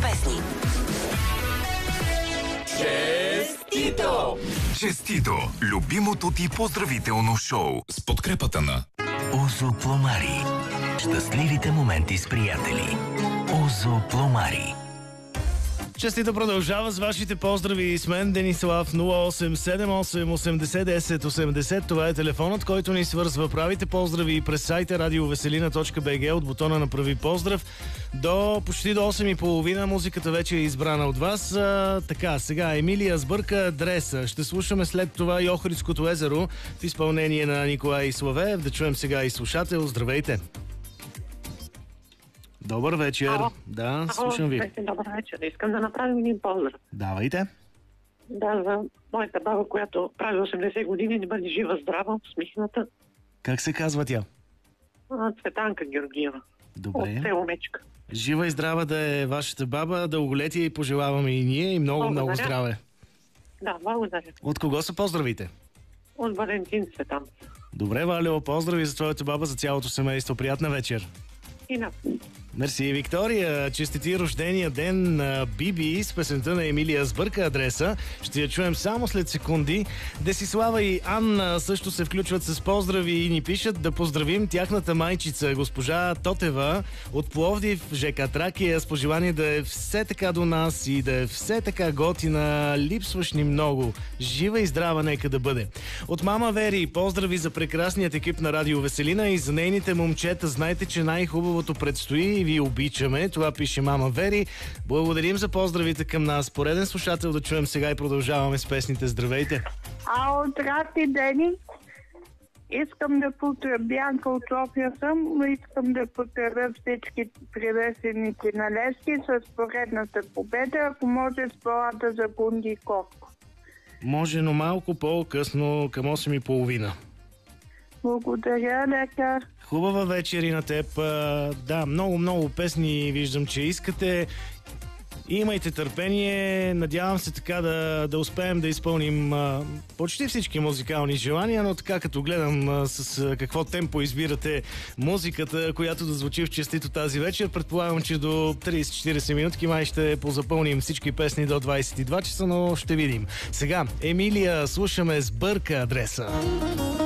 песни. Честито! Честито! Любимото ти поздравително шоу с подкрепата на Озо Пломари. Щастливите моменти с приятели. Озо Пломари. Честито продължава с вашите поздрави с мен, Денислав. 0878 80 10 80. Това е телефонът, който ни свързва. Правите поздрави през сайта radioveselina.bg от бутона на прави поздрав. Почти до 8:30 музиката вече е избрана от вас. Така, сега Емилия сбърка адреса. Ще слушаме след това и Охридското езеро в изпълнение на Николай Славеев. Да чуем сега и слушател. Здравейте! Добър вечер. Ало. Да, слушам ви. Добър вечер. Искам да направим един поздрав. Давайте. Да, за моята баба, която прави 80 години, да бъде жива, здрава, усмихната. Как се казва тя? Цветанка Георгиева. Добре. От село Мечка. Жива и здрава да е вашата баба, дълголетие и пожелаваме и ние и много, много здраве. Да, благодаря. От кого са поздравите? От Валентин Цветан. Добре, Валео, поздрави за твоята баба, за цялото семейство. Приятна вечер. И на. Мерси, Виктория. Честити рождения ден на Биби с песента на Емилия сбърка адреса. Ще я чуем само след секунди. Десислава и Анна също се включват с поздрави и ни пишат да поздравим тяхната майчица, госпожа Тотева от Пловдив, ЖК Тракия, с пожелание да е все така до нас и да е все така готина. Липсваш ни много. Жива и здрава нека да бъде. От мама Вери поздрави за прекрасният екип на Радио Веселина и за нейните момчета. Знайте, че най-хубавото предстои и ви обичаме. Това пише мама Вери. Благодарим за поздравите към нас. Пореден слушател да чуем сега и продължаваме с песните. Здравейте! Здрасти, Дени! Искам да поздравя, Бянка от София съм, но искам да поздравя всички привесеници на Левски с поредната победа, ако може с балада за Бунди и Коско. Може, но малко по-късно, към 8:30. Благодаря, лека. Хубава вечер и на теб. Да, много песни виждам, че искате. Имайте търпение. Надявам се така да успеем да изпълним почти всички музикални желания, но така като гледам с какво темпо избирате музиката, която да звучи в честито тази вечер, предполагам, че до 30-40 минутки май ще позапълним всички песни до 22 часа, но ще видим. Сега, Емилия, слушаме сбърка адреса.